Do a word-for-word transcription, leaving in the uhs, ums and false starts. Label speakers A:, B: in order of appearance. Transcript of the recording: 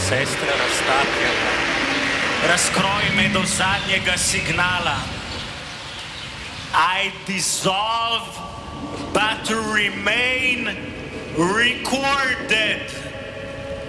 A: Sestra raztapljena, razkroj me do zadnjega signala. I dissolve, but to remain recorded.